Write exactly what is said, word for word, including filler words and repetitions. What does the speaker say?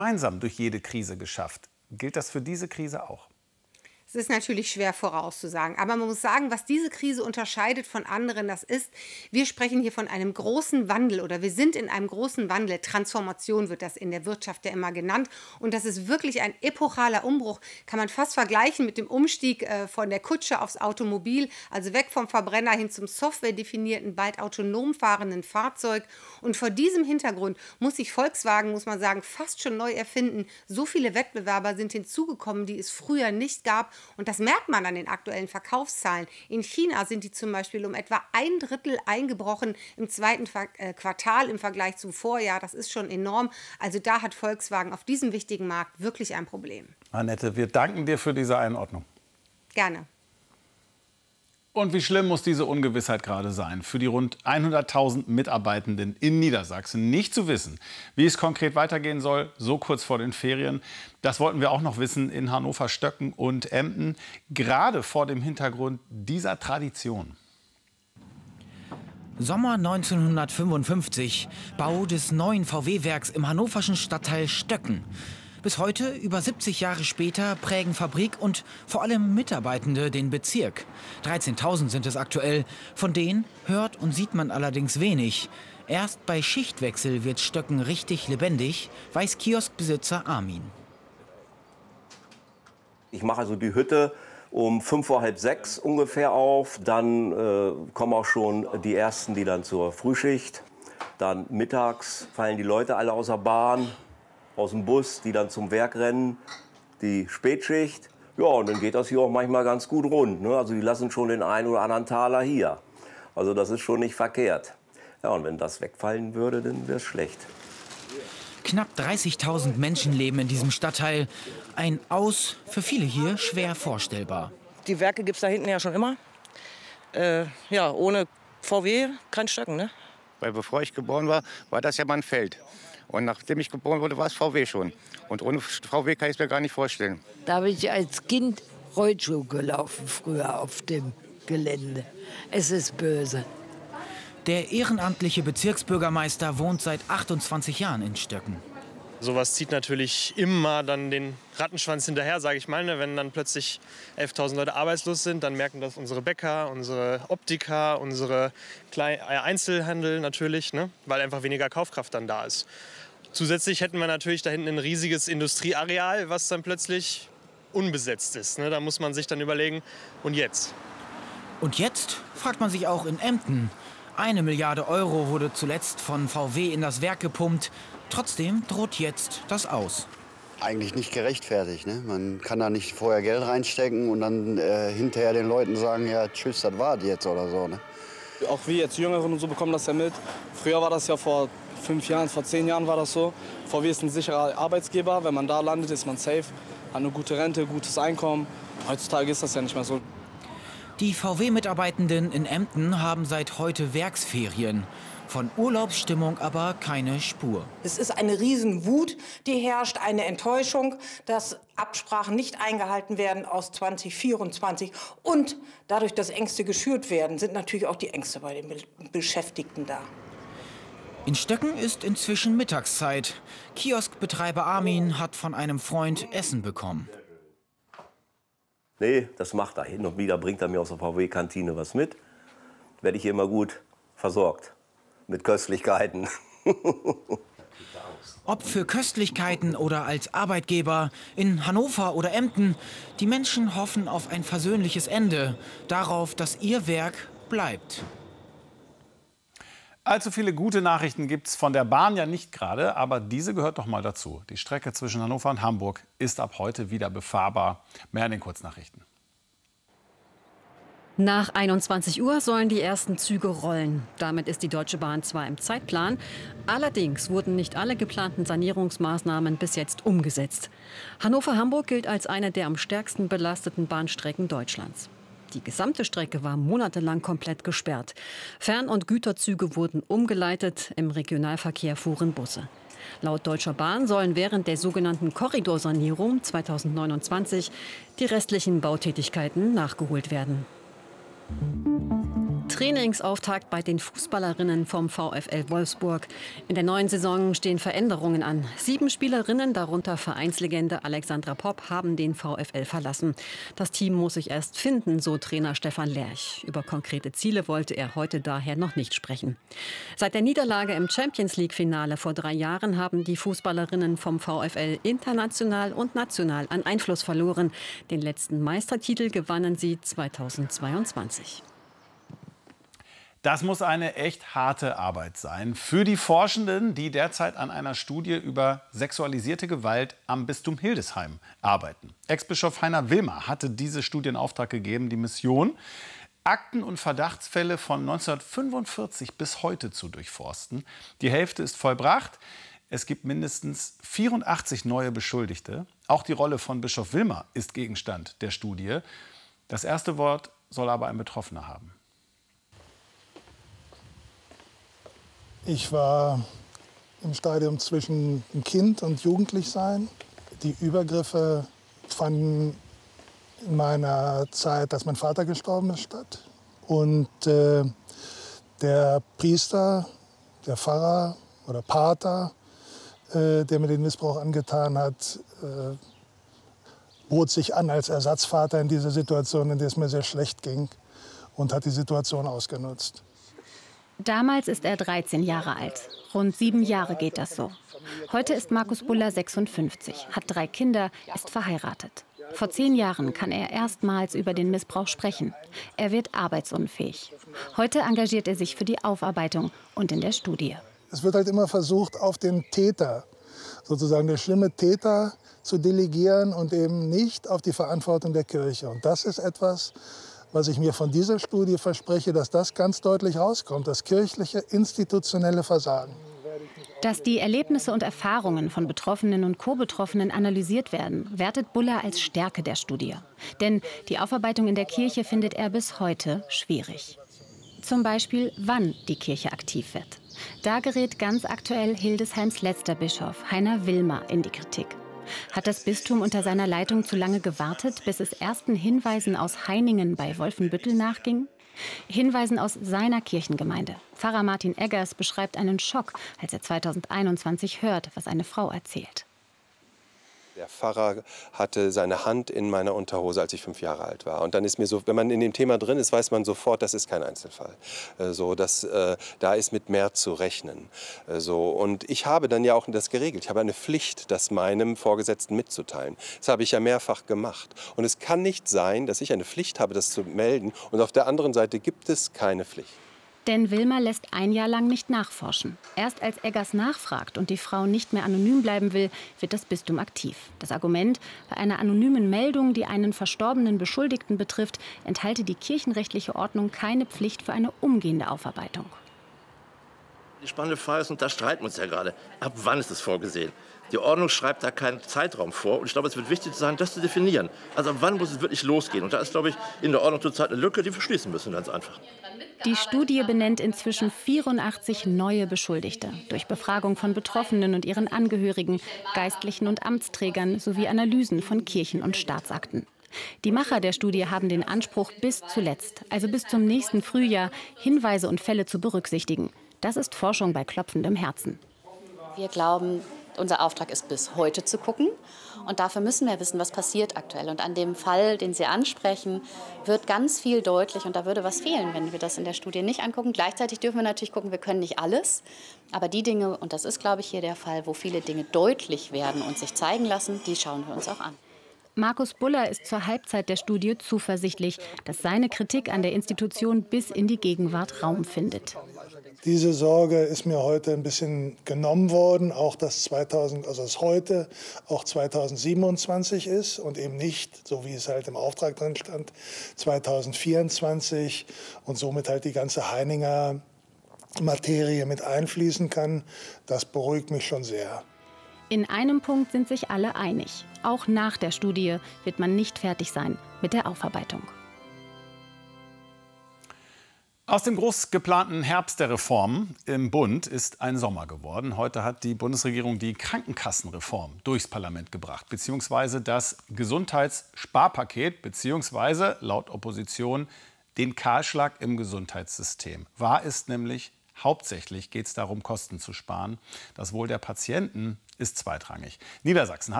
gemeinsam durch jede Krise geschafft. Gilt das für diese Krise auch? Es ist natürlich schwer vorauszusagen, aber man muss sagen, was diese Krise unterscheidet von anderen, das ist, wir sprechen hier von einem großen Wandel oder wir sind in einem großen Wandel. Transformation wird das in der Wirtschaft ja immer genannt und das ist wirklich ein epochaler Umbruch, kann man fast vergleichen mit dem Umstieg äh, von der Kutsche aufs Automobil, also weg vom Verbrenner hin zum softwaredefinierten, bald autonom fahrenden Fahrzeug. Und vor diesem Hintergrund muss sich Volkswagen, muss man sagen, fast schon neu erfinden. So viele Wettbewerber sind hinzugekommen, die es früher nicht gab. Und das merkt man an den aktuellen Verkaufszahlen. In China sind die zum Beispiel um etwa ein Drittel eingebrochen im zweiten Quartal im Vergleich zum Vorjahr. Das ist schon enorm. Also da hat Volkswagen auf diesem wichtigen Markt wirklich ein Problem. Annette, wir danken dir für diese Einordnung. Gerne. Und wie schlimm muss diese Ungewissheit gerade sein? Für die rund hunderttausend Mitarbeitenden in Niedersachsen nicht zu wissen, wie es konkret weitergehen soll, so kurz vor den Ferien. Das wollten wir auch noch wissen in Hannover, Stöcken und Emden, gerade vor dem Hintergrund dieser Tradition. Sommer neunzehnhundertfünfundfünfzig, Bau des neuen V W-Werks im hannoverschen Stadtteil Stöcken. Bis heute, über siebzig Jahre später, prägen Fabrik und vor allem Mitarbeitende den Bezirk. dreizehntausend sind es aktuell. Von denen hört und sieht man allerdings wenig. Erst bei Schichtwechsel wird Stöcken richtig lebendig, weiß Kioskbesitzer Armin. Ich mache also die Hütte um fünf Uhr, halb sechs ungefähr auf. Dann äh, kommen auch schon die Ersten, die dann zur Frühschicht. Dann mittags fallen die Leute alle aus der Bahn, aus dem Bus, die dann zum Werk rennen, die Spätschicht. Ja, und dann geht das hier auch manchmal ganz gut rund, ne? Also die lassen schon den einen oder anderen Taler hier. Also das ist schon nicht verkehrt. Ja, und wenn das wegfallen würde, dann wäre es schlecht. Knapp dreißigtausend Menschen leben in diesem Stadtteil. Ein Aus für viele hier schwer vorstellbar. Die Werke gibt es da hinten ja schon immer. Äh, ja, ohne V W kein Stöcken, ne? Weil bevor ich geboren war, war das ja mal ein Feld. Und nachdem ich geboren wurde, war es V W schon. Und ohne V W kann ich es mir gar nicht vorstellen. Da habe ich als Kind Rollschuh gelaufen, früher auf dem Gelände. Es ist böse. Der ehrenamtliche Bezirksbürgermeister wohnt seit achtundzwanzig Jahren in Stöcken. Sowas zieht natürlich immer dann den Rattenschwanz hinterher, sage ich mal. Wenn dann plötzlich elftausend Leute arbeitslos sind, dann merken das unsere Bäcker, unsere Optiker, unsere Klein Einzelhandel natürlich, ne? Weil einfach weniger Kaufkraft dann da ist. Zusätzlich hätten wir natürlich da hinten ein riesiges Industrieareal, was dann plötzlich unbesetzt ist. Ne? Da muss man sich dann überlegen, und jetzt? Und jetzt fragt man sich auch in Emden. Eine Milliarde Euro wurde zuletzt von V W in das Werk gepumpt. Trotzdem droht jetzt das Aus. Eigentlich nicht gerechtfertigt, ne? Man kann da nicht vorher Geld reinstecken und dann äh, hinterher den Leuten sagen, ja tschüss, das war's jetzt oder so. Ne? Auch wir jetzt Jüngeren und so bekommen das ja mit. Früher war das ja vor fünf Jahren, vor zehn Jahren war das so. V W ist ein sicherer Arbeitsgeber. Wenn man da landet, ist man safe, hat eine gute Rente, gutes Einkommen. Heutzutage ist das ja nicht mehr so. Die V W-Mitarbeitenden in Emden haben seit heute Werksferien. Von Urlaubsstimmung aber keine Spur. Es ist eine Riesenwut, die herrscht, eine Enttäuschung, dass Absprachen nicht eingehalten werden aus zwanzig vierundzwanzig. Und dadurch, dass Ängste geschürt werden, sind natürlich auch die Ängste bei den Beschäftigten da. In Stöcken ist inzwischen Mittagszeit. Kioskbetreiber Armin hat von einem Freund Essen bekommen. Nee, das macht er. Hin und wieder bringt er mir aus der V W-Kantine was mit. Werde ich hier immer gut versorgt. Mit Köstlichkeiten. Ob für Köstlichkeiten oder als Arbeitgeber, in Hannover oder Emden, die Menschen hoffen auf ein versöhnliches Ende. Darauf, dass ihr Werk bleibt. Allzu viele gute Nachrichten gibt es von der Bahn ja nicht gerade, aber diese gehört doch mal dazu. Die Strecke zwischen Hannover und Hamburg ist ab heute wieder befahrbar. Mehr in den Kurznachrichten. Nach einundzwanzig Uhr sollen die ersten Züge rollen. Damit ist die Deutsche Bahn zwar im Zeitplan, allerdings wurden nicht alle geplanten Sanierungsmaßnahmen bis jetzt umgesetzt. Hannover-Hamburg gilt als eine der am stärksten belasteten Bahnstrecken Deutschlands. Die gesamte Strecke war monatelang komplett gesperrt. Fern- und Güterzüge wurden umgeleitet, im Regionalverkehr fuhren Busse. Laut Deutscher Bahn sollen während der sogenannten Korridorsanierung zweitausendneunundzwanzig die restlichen Bautätigkeiten nachgeholt werden. Trainingsauftakt bei den Fußballerinnen vom VfL Wolfsburg. In der neuen Saison stehen Veränderungen an. Sieben Spielerinnen, darunter Vereinslegende Alexandra Popp, haben den VfL verlassen. Das Team muss sich erst finden, so Trainer Stefan Lerch. Über konkrete Ziele wollte er heute daher noch nicht sprechen. Seit der Niederlage im Champions-League-Finale vor drei Jahren haben die Fußballerinnen vom VfL international und national an Einfluss verloren. Den letzten Meistertitel gewannen sie zweitausendzweiundzwanzig. Das muss eine echt harte Arbeit sein für die Forschenden, die derzeit an einer Studie über sexualisierte Gewalt am Bistum Hildesheim arbeiten. Ex-Bischof Heiner Wilmer hatte diese Studie in Auftrag gegeben. Die Mission: Akten und Verdachtsfälle von neunzehnhundertfünfundvierzig bis heute zu durchforsten. Die Hälfte ist vollbracht. Es gibt mindestens vierundachtzig neue Beschuldigte. Auch die Rolle von Bischof Wilmer ist Gegenstand der Studie. Das erste Wort soll aber ein Betroffener haben. Ich war im Stadium zwischen Kind und Jugendlichsein. Die Übergriffe fanden in meiner Zeit, dass mein Vater gestorben ist, statt. Und äh, der Priester, der Pfarrer oder Pater, äh, der mir den Missbrauch angetan hat, äh, bot sich an als Ersatzvater in dieser Situation, in der es mir sehr schlecht ging, und hat die Situation ausgenutzt. Damals ist er dreizehn Jahre alt. Rund sieben Jahre geht das so. Heute ist Markus Buller sechsundfünfzig, hat drei Kinder, ist verheiratet. Vor zehn Jahren kann er erstmals über den Missbrauch sprechen. Er wird arbeitsunfähig. Heute engagiert er sich für die Aufarbeitung und in der Studie. Es wird halt immer versucht, auf den Täter, sozusagen der schlimme Täter, zu delegieren und eben nicht auf die Verantwortung der Kirche. Und das ist etwas, was ich mir von dieser Studie verspreche, dass das ganz deutlich rauskommt, das kirchliche institutionelle Versagen. Dass die Erlebnisse und Erfahrungen von Betroffenen und Co-Betroffenen analysiert werden, wertet Buller als Stärke der Studie. Denn die Aufarbeitung in der Kirche findet er bis heute schwierig. Zum Beispiel, wann die Kirche aktiv wird. Da gerät ganz aktuell Hildesheims letzter Bischof, Heiner Wilmer, in die Kritik. Hat das Bistum unter seiner Leitung zu lange gewartet, bis es ersten Hinweisen aus Heiningen bei Wolfenbüttel nachging? Hinweisen aus seiner Kirchengemeinde. Pfarrer Martin Eggers beschreibt einen Schock, als er zweitausendeinundzwanzig hört, was eine Frau erzählt. Der Pfarrer hatte seine Hand in meiner Unterhose, als ich fünf Jahre alt war. Und dann ist mir so, wenn man in dem Thema drin ist, weiß man sofort, das ist kein Einzelfall. Äh, so, dass, äh, da ist mit mehr zu rechnen. Äh, so. Und ich habe dann ja auch das geregelt. Ich habe eine Pflicht, das meinem Vorgesetzten mitzuteilen. Das habe ich ja mehrfach gemacht. Und es kann nicht sein, dass ich eine Pflicht habe, das zu melden. Und auf der anderen Seite gibt es keine Pflicht. Denn Wilmer lässt ein Jahr lang nicht nachforschen. Erst als Eggers nachfragt und die Frau nicht mehr anonym bleiben will, wird das Bistum aktiv. Das Argument: Bei einer anonymen Meldung, die einen verstorbenen Beschuldigten betrifft, enthalte die kirchenrechtliche Ordnung keine Pflicht für eine umgehende Aufarbeitung. Die spannende Frage ist, und da streiten wir uns ja gerade, ab wann ist es vorgesehen? Die Ordnung schreibt da keinen Zeitraum vor. Und ich glaube, es wird wichtig sein, das zu definieren. Also ab wann muss es wirklich losgehen? Und da ist, glaube ich, in der Ordnung zurzeit eine Lücke, die wir schließen müssen, ganz einfach. Die Studie benennt inzwischen vierundachtzig neue Beschuldigte. Durch Befragung von Betroffenen und ihren Angehörigen, Geistlichen und Amtsträgern sowie Analysen von Kirchen- und Staatsakten. Die Macher der Studie haben den Anspruch, bis zuletzt, also bis zum nächsten Frühjahr, Hinweise und Fälle zu berücksichtigen. Das ist Forschung bei klopfendem Herzen. Wir glauben, unser Auftrag ist, bis heute zu gucken. Und dafür müssen wir wissen, was passiert aktuell. Und an dem Fall, den Sie ansprechen, wird ganz viel deutlich. Und da würde was fehlen, wenn wir das in der Studie nicht angucken. Gleichzeitig dürfen wir natürlich gucken, wir können nicht alles. Aber die Dinge, und das ist, glaube ich, hier der Fall, wo viele Dinge deutlich werden und sich zeigen lassen, die schauen wir uns auch an. Markus Buller ist zur Halbzeit der Studie zuversichtlich, dass seine Kritik an der Institution bis in die Gegenwart Raum findet. Diese Sorge ist mir heute ein bisschen genommen worden, auch dass zweitausend, also dass heute auch zweitausendsiebenundzwanzig ist und eben nicht, so wie es halt im Auftrag drin stand, zweitausendvierundzwanzig und somit halt die ganze Heininger Materie mit einfließen kann. Das beruhigt mich schon sehr. In einem Punkt sind sich alle einig. Auch nach der Studie wird man nicht fertig sein mit der Aufarbeitung. Aus dem groß geplanten Herbst der Reformen im Bund ist ein Sommer geworden. Heute hat die Bundesregierung die Krankenkassenreform durchs Parlament gebracht, beziehungsweise das Gesundheitssparpaket, beziehungsweise laut Opposition den Kahlschlag im Gesundheitssystem. Wahr ist nämlich, hauptsächlich geht es darum, Kosten zu sparen. Das Wohl der Patienten ist zweitrangig. Niedersachsen hat